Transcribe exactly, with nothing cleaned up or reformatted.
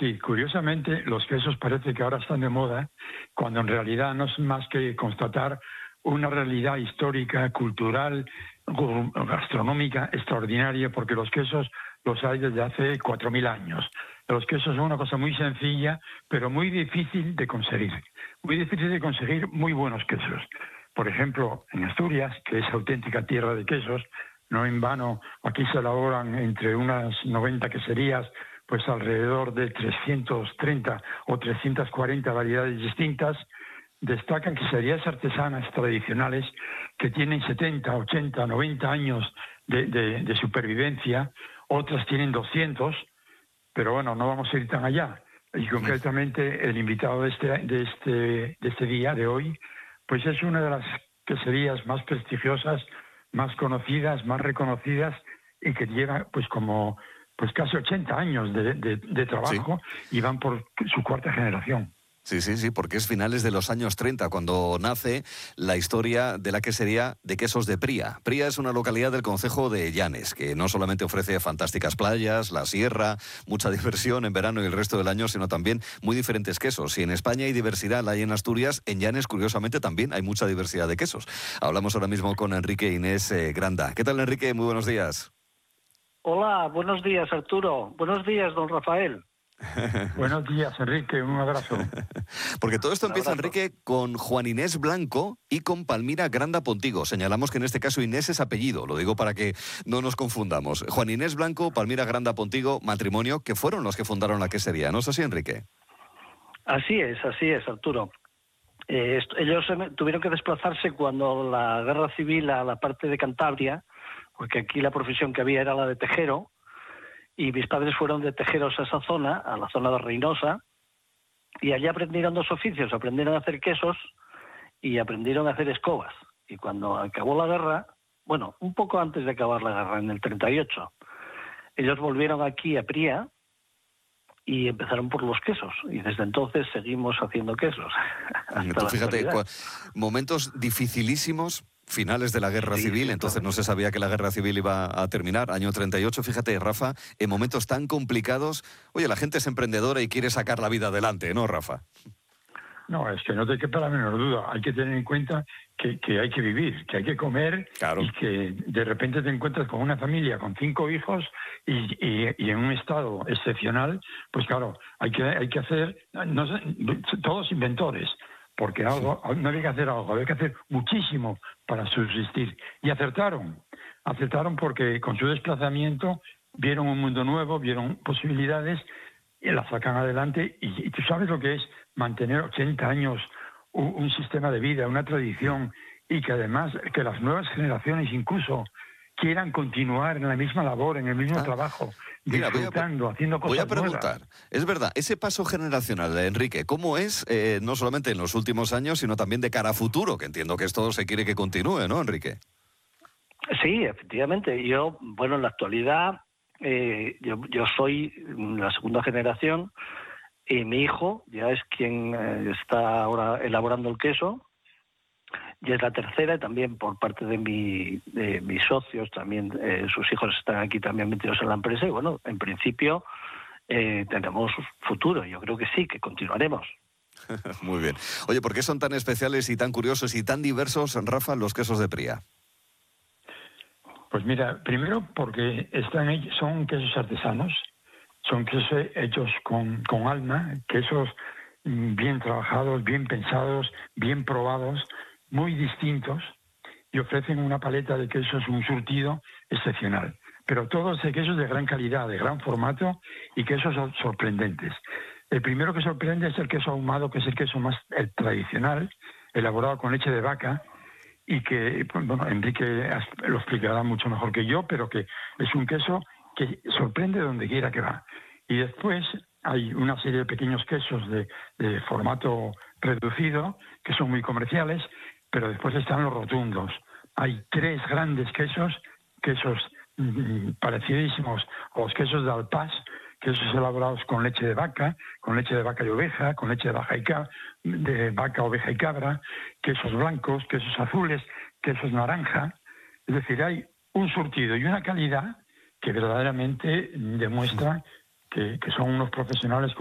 Sí, curiosamente los quesos parece que ahora están de moda, cuando en realidad no es más que constatar una realidad histórica, cultural, gastronómica extraordinaria, porque los quesos los hay desde hace cuatro mil años. Los quesos son una cosa muy sencilla, pero muy difícil de conseguir. Muy difícil de conseguir muy buenos quesos. Por ejemplo, en Asturias, que es auténtica tierra de quesos, no en vano, aquí se elaboran entre unas noventa queserías, pues alrededor de trescientas treinta o trescientas cuarenta variedades distintas. Destacan queserías artesanas tradicionales que tienen setenta, ochenta, noventa años de, de, de supervivencia, otras tienen doscientos, pero bueno, no vamos a ir tan allá. Y concretamente el invitado de este, de este, de este día, de hoy, pues es una de las queserías más prestigiosas, más conocidas, más reconocidas y que lleva pues como pues casi ochenta años de, de, de trabajo, sí. Y van por su cuarta generación. Sí, sí, sí, porque es finales de los años treinta cuando nace la historia de la quesería de quesos de Pría. Pría es una localidad del concejo de Llanes, que no solamente ofrece fantásticas playas, la sierra, mucha diversión en verano y el resto del año, sino también muy diferentes quesos. Si en España hay diversidad, la hay en Asturias, en Llanes, curiosamente, también hay mucha diversidad de quesos. Hablamos ahora mismo con Enrique Inés eh, Granda. ¿Qué tal, Enrique? Muy buenos días. Hola, buenos días, Arturo. Buenos días, don Rafael. Buenos días, Enrique, un abrazo. Porque todo esto Un empieza, abrazo. Enrique, con Juan Inés Blanco y con Palmira Granda Pontigo. Señalamos que en este caso Inés es apellido, lo digo para que no nos confundamos. Juan Inés Blanco, Palmira Granda Pontigo, matrimonio, que fueron los que fundaron la quesería, ¿no es así, Enrique? Así es, así es, Arturo. Eh, esto, ellos eh, tuvieron que desplazarse cuando la guerra civil a la parte de Cantabria, porque aquí la profesión que había era la de tejero, y mis padres fueron de tejeros a esa zona, a la zona de Reynosa, y allí aprendieron dos oficios, aprendieron a hacer quesos y aprendieron a hacer escobas. Y cuando acabó la guerra, bueno, un poco antes de acabar la guerra, en el treinta y ocho, ellos volvieron aquí a Pría y empezaron por los quesos. Y desde entonces seguimos haciendo quesos. Hasta Tú la fíjate, actualidad. momentos dificilísimos, finales de la guerra Sí, civil, sí, entonces claro. no se sabía que la guerra civil iba a terminar, año treinta y ocho, fíjate, Rafa, en momentos tan complicados, oye, la gente es emprendedora y quiere sacar la vida adelante, ¿no, Rafa? No, es que no te quepa la menor duda. Hay que tener en cuenta que, que hay que vivir, que hay que comer, Claro. y que de repente te encuentras con una familia con cinco hijos y, y, y en un estado excepcional, pues claro, hay que, hay que hacer, no sé, todos inventores, porque algo, no había que hacer algo, había que hacer muchísimo para subsistir. Y acertaron, acertaron porque con su desplazamiento vieron un mundo nuevo, vieron posibilidades y la sacan adelante. Y, y tú sabes lo que es mantener ochenta años un, un sistema de vida, una tradición, y que además que las nuevas generaciones incluso quieran continuar en la misma labor, en el mismo Ah, trabajo, mira, disfrutando, voy a, haciendo cosas voy a preguntar, nuevas. es verdad, ese paso generacional, Enrique, ¿cómo es, eh, no solamente en los últimos años, sino también de cara a futuro? Que entiendo que esto se quiere que continúe, ¿no, Enrique? Sí, efectivamente. Yo, bueno, en la actualidad, eh, yo, yo soy la segunda generación y mi hijo ya es quien eh, está ahora elaborando el queso. Y es la tercera, y también por parte de, mi, de mis socios, también eh, sus hijos están aquí también metidos en la empresa. Y bueno, en principio eh, tenemos futuro. Yo creo que sí, que continuaremos. Muy bien. Oye, ¿por qué son tan especiales y tan curiosos y tan diversos, Rafa, los quesos de Pría? Pues mira, primero porque están hechos, son quesos artesanos, son quesos hechos con, con alma, quesos bien trabajados, bien pensados, bien probados, muy distintos, y ofrecen una paleta de quesos, un surtido excepcional. Pero todos de quesos de gran calidad, de gran formato y quesos sorprendentes. El primero que sorprende es el queso ahumado, que es el queso más el tradicional, elaborado con leche de vaca, y que, bueno, Enrique lo explicará mucho mejor que yo, pero que es un queso que sorprende donde quiera que va. Y después hay una serie de pequeños quesos de, de formato reducido, que son muy comerciales, pero después están los rotundos. Hay tres grandes quesos, quesos mmm, parecidísimos a los quesos de Alpás, quesos elaborados con leche de vaca, con leche de vaca y oveja, con leche de vaca, y cabra, de vaca, oveja y cabra, quesos blancos, quesos azules, quesos naranja. Es decir, hay un surtido y una calidad que verdaderamente demuestra que, que son unos profesionales